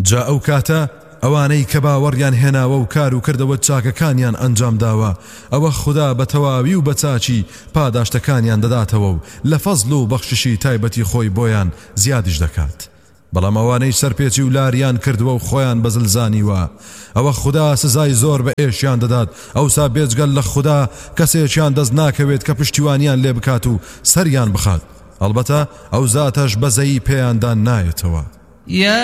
جا ئەو کاتە ئەوانەی کە باوەڕیان هێناوە و کار و کردەوە چاکەکانیان ئەنجام داوە ئەوە خوددا بە تەواوی و بە چاچی پاداشتەکانیان دەداتەوە و لە فەزڵ و بەخششی تایبەتی خۆی بۆیان زیادیش دەکات. بەڵام ئەوانەی سەرپێچی و لاریان کردووە و خۆیان بەزلزانیوە ئەوە خوددا سزای زۆر بە ئێشیان دەدات. ئەوسا بێجگەل لە خوددا کەسێکیان دەست ناکەوێت کە پشتیوانیان لێ بکات و سەریان بخات. ئەلبەتە ئەو زاتەش بەزەیی پێیاندان نایەتەوە.